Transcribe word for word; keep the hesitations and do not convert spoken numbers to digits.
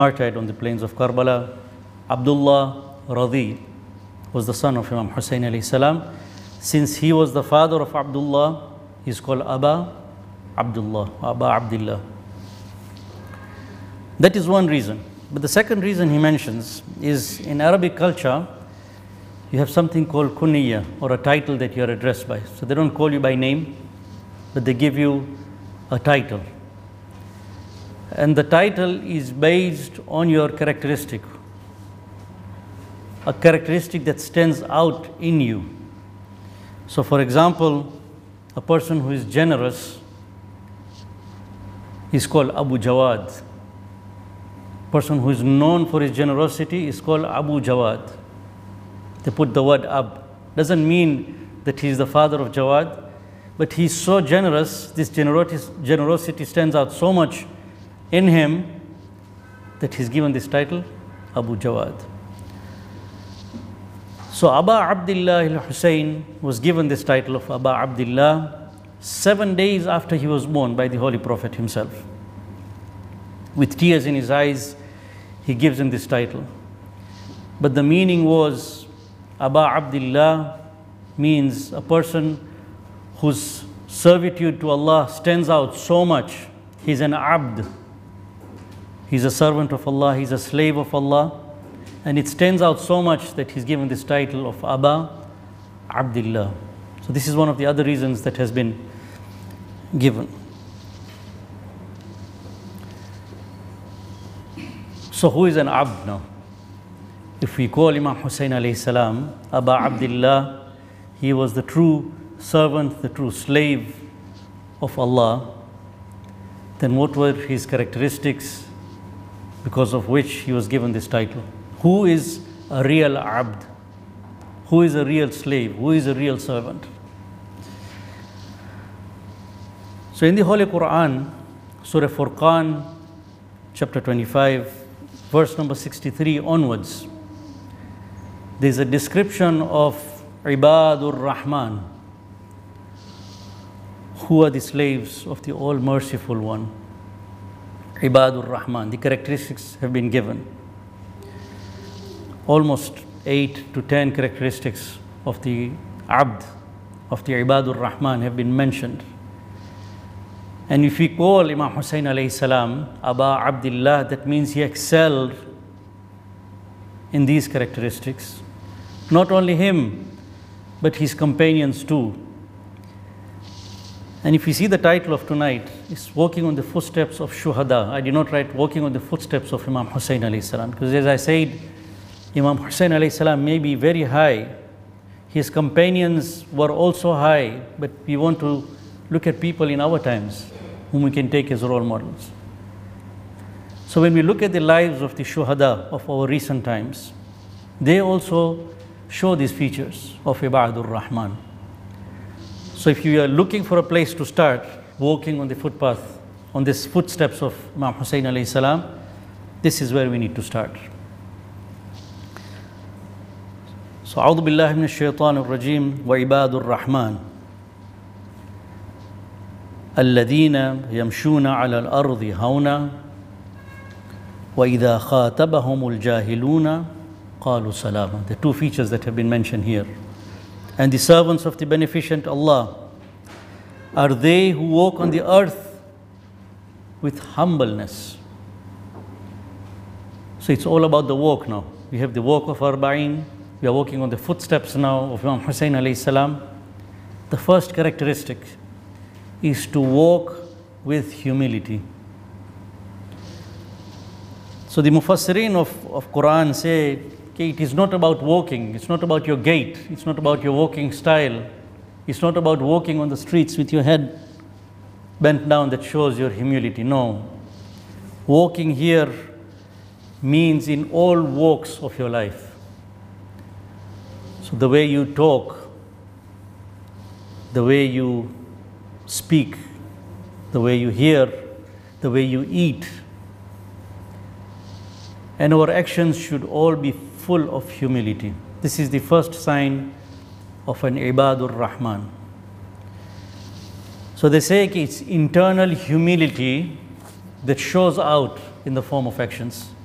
martyred on the plains of Karbala. Abdullah Radhi was the son of Imam Hussein alayhi salam. Since he was the father of Abdullah, he is called Aba Abdullah, Aba Abdullah. That is one reason. But the second reason he mentions is in Arabic culture, you have something called kuniyya, or a title that you are addressed by. So they don't call you by name, but they give you a title. And the title is based on your characteristic, a characteristic that stands out in you. So for example, a person who is generous is called Abu Jawad. Person who is known for his generosity is called Abu Jawad. They put the word Ab. Doesn't mean that he is the father of Jawad, but he is so generous, this generosity stands out so much in him that he's given this title, Abu Jawad. So Aba Abdullah al-Hussein was given this title of Aba Abdullah seven days after he was born by the Holy Prophet himself. With tears in his eyes, he gives him this title. But the meaning was, Aba Abdullah means a person whose servitude to Allah stands out so much. He's an abd. He's a servant of Allah, he's a slave of Allah. And it stands out so much that he's given this title of Aba Abdullah. So this is one of the other reasons that has been given. So who is an abd now? If we call Imam Hussein alayhi salam Aba Abdullah, he was the true servant, the true slave of Allah, then what were his characteristics because of which he was given this title? Who is a real abd? Who is a real slave? Who is a real servant? So in the Holy Quran, Surah Furqan, chapter twenty-five, verse number sixty-three onwards, there is a description of Ibadur Rahman. Who are the slaves of the All-Merciful One? Ibadur Rahman. The characteristics have been given. Almost eight to ten characteristics of the Abd, of the Ibadur Rahman have been mentioned. And if we call Imam Hussein alayhi salam Aba Abdullah, that means he excelled in these characteristics. Not only him, but his companions too. And if you see the title of tonight, it's walking on the footsteps of Shuhada. I did not write walking on the footsteps of Imam Hussein alayhi salam, because as I said, Imam Hussein alayhi salam may be very high. His companions were also high, but we want to look at people in our times whom we can take as role models. So when we look at the lives of the Shuhada of our recent times, they also show these features of Ibadur Rahman. So if you are looking for a place to start walking on the footpath, on these footsteps of Imam Hussein alayhi salam, this is where we need to start. So, A'udhu Billahi Minash Shaitanir Rajim, wa Ibadur Rahman. الذين يمشون على الأرض هونا وإذا خاطبهم الجاهلون قالوا سلاما. The two features that have been mentioned here. And the servants of the beneficent Allah are they who walk on the earth with humbleness. So it's all about the walk now. We have the walk of Arba'in. We are walking on the footsteps now of Imam Hussein alayhi salam. The first characteristic is to walk with humility. So the Mufassirin of, of Quran say, okay, it is not about walking, it's not about your gait, it's not about your walking style, it's not about walking on the streets with your head bent down that shows your humility. No. Walking here means in all walks of your life. So the way you talk, the way you speak, the way you hear, the way you eat, and our actions should all be full of humility. This is the first sign of an Ibadur Rahman. So they say it's internal humility that shows out in the form of actions.